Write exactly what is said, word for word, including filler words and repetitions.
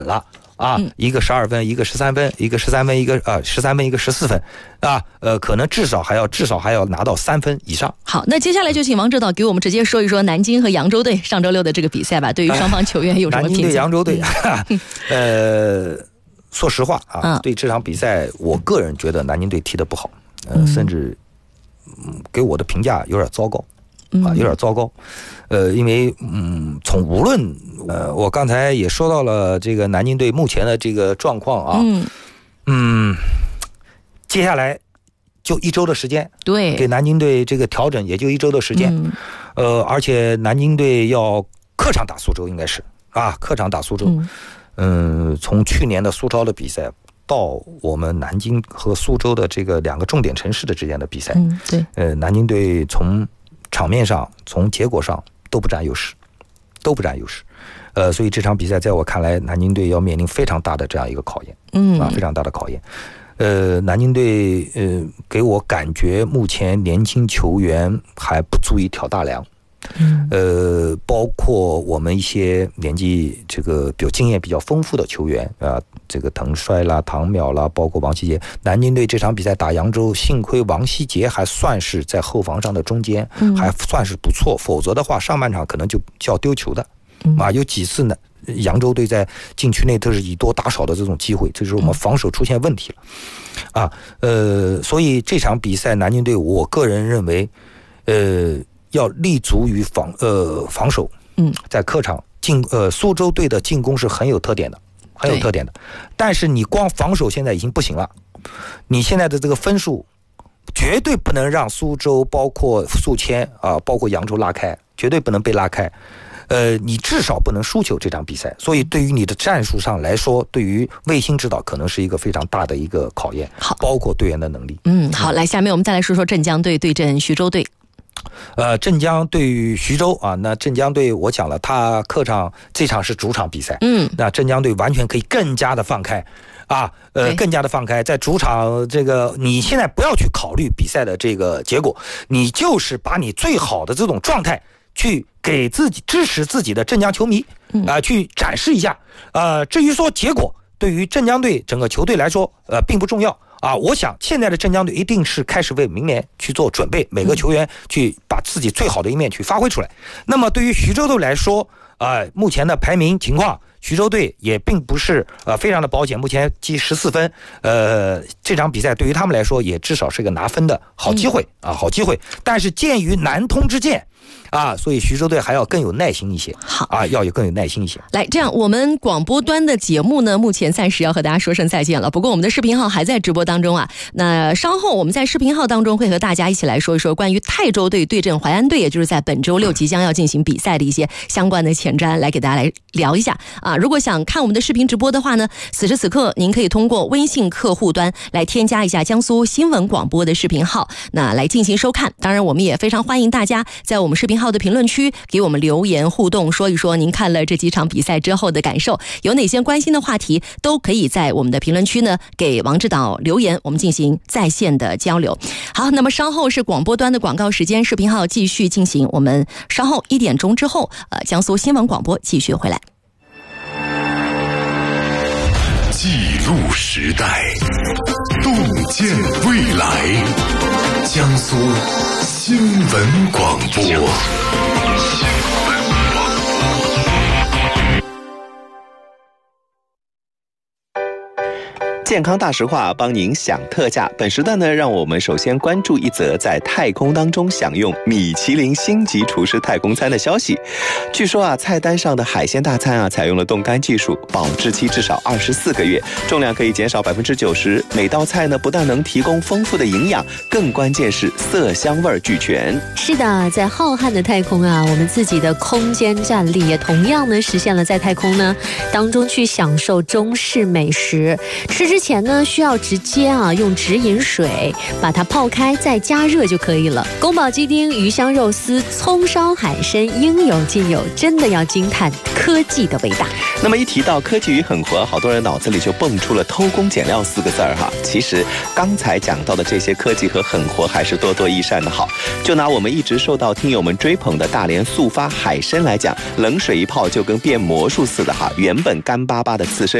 了。啊，一个十二分，一个十三分，一个十三分，一个呃十三分，一个十四分，啊，呃，可能至少还要至少还要拿到三分以上。 好，那接下来就请王指导给我们直接说一说南京和扬州队上周六的这个比赛吧。对于双方球员有什么评价？ 南京队、扬州队，呃，说实话啊，对这场比赛，我个人觉得南京队踢得不好，呃，甚至嗯给我的评价有点糟糕。啊，有点糟糕，呃，因为嗯，从无论呃，我刚才也说到了这个南京队目前的这个状况啊，嗯，嗯，接下来就一周的时间， 对， 给南京队这个调整也就一周的时间，嗯、呃，而且南京队要客场打苏州，应该是啊，客场打苏州，嗯、呃，从去年的苏超的比赛。到我们南京和苏州的这个两个重点城市的之间的比赛， 嗯，对， 呃，南京队从场面上、从结果上都不占优势，都不占优势，呃，所以这场比赛在我看来，南京队要面临非常大的这样一个考验，嗯啊，非常大的考验。呃，南京队呃给我感觉目前年轻球员还不足以挑大梁。嗯，呃，包括我们一些年纪这个比较经验比较丰富的球员啊，这个滕帅啦、唐淼啦，包括王希杰。南京队这场比赛打扬州，幸亏王希杰还算是在后防上的中间，嗯、还算是不错，否则的话上半场可能就就要丢球的。嗯、啊，有几次呢，扬州队在禁区内都是以多打少的这种机会，这就是我们防守出现问题了。啊，呃，所以这场比赛南京队，我个人认为，呃。要立足于防呃防守，嗯，在客场进呃苏州队的进攻是很有特点的，很有特点的。但是你光防守现在已经不行了，你现在的这个分数绝对不能让苏州包括宿迁啊、呃，包括扬州拉开，绝对不能被拉开。呃，你至少不能输球这场比赛。所以对于你的战术上来说，对于卫星指导可能是一个非常大的一个考验，好，包括队员的能力。 嗯，好，来，下面我们再来说说镇江队对阵徐州队。 呃，镇江对于徐州啊，那镇江队我讲了，他客场这场是主场比赛，嗯，那镇江队完全可以更加的放开，啊，呃，更加的放开，在主场这个，你现在不要去考虑比赛的这个结果，你就是把你最好的这种状态去给自己支持自己的镇江球迷，啊、呃，去展示一下，呃，至于说结果，对于镇江队整个球队来说，呃，并不重要。啊，我想现在的镇江队一定是开始为明年去做准备，每个球员去把自己最好的一面去发挥出来。那么对于徐州队来说，呃，目前的排名情况，徐州队也并不是呃非常的保险，目前积十四分，呃，这场比赛对于他们来说也至少是个拿分的好机会啊，好机会。但是鉴于南通之见。啊，所以徐州队还要更有耐心一些，好啊，要有更有耐心一些。 来，这样我们广播端的节目呢，目前暂时要和大家说声再见了。不过我们的视频号还在直播当中啊。那稍后我们在视频号当中会和大家一起来说一说关于泰州队对阵淮安队，也就是在本周六即将要进行比赛的一些相关的前瞻，来给大家来聊一下啊。如果想看我们的视频直播的话呢，此时此刻您可以通过微信客户端来添加一下江苏新闻广播的视频号，那来进行收看。当然，我们也非常欢迎大家在我们视频号的评论区给我们留言互动，说一说您看了这几场比赛之后的感受，有哪些关心的话题都可以在我们的评论区呢给王指导留言，我们进行在线的交流。好，那么稍后是广播端的广告时间，视频号继续进行，我们稍后一点钟之后呃，江苏新闻广播继续回来。 记录时代，洞见未来，江苏新闻广播。 健康大实话帮您享特价。本时段呢，让我们首先关注一则在太空当中享用米其林星级厨师太空餐的消息。据说啊，菜单上的海鲜大餐啊，采用了冻干技术，保质期至少二十四个月，重量可以减少百分之九十。每道菜呢，不但能提供丰富的营养，更关键是色香味俱全。 是的，在浩瀚的太空啊，我们自己的空间站立也同样呢实现了在太空呢当中去享受中式美食。吃之前呢，需要直接啊用直饮水把它泡开，再加热就可以了。宫保鸡丁、鱼香肉丝、葱烧海参应有尽有，真的要惊叹科技的伟大。 那么一提到科技与狠活，好多人脑子里就蹦出了偷工减料四个字儿哈。其实刚才讲到的这些科技和狠活还是多多益善的好。就拿我们一直受到听友们追捧的大连速发海参来讲，冷水一泡就跟变魔术似的哈，原本干巴巴的刺身